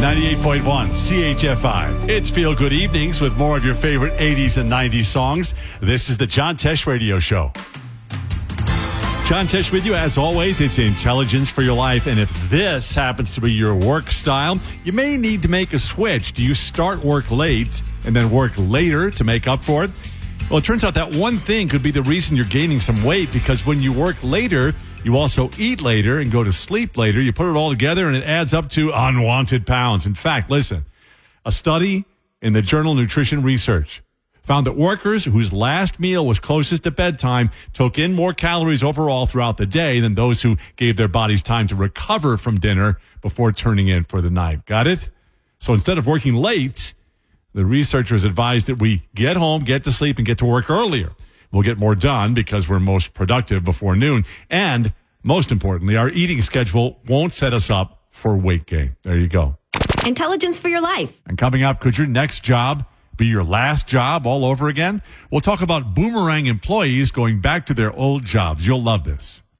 98.1 CHFI. It's Feel Good Evenings with more of your favorite 80s and 90s songs. This is the John Tesh Radio Show. John Tesh with you. As always, it's intelligence for your life. And if this happens to be your work style, you may need to make a switch. Do you start work late and then work later to make up for it? Well, it turns out that one thing could be the reason you're gaining some weight, because when you work later, you also eat later and go to sleep later. You put it all together and it adds up to unwanted pounds. In fact, listen, a study in the journal Nutrition Research found that workers whose last meal was closest to bedtime took in more calories overall throughout the day than those who gave their bodies time to recover from dinner before turning in for the night. Got it? So instead of working late, the researchers advised that we get home, get to sleep, and get to work earlier. We'll get more done because we're most productive before noon. And most importantly, our eating schedule won't set us up for weight gain. There you go. Intelligence for your life. And coming up, could your next job be your last job all over again? We'll talk about boomerang employees going back to their old jobs. You'll love this.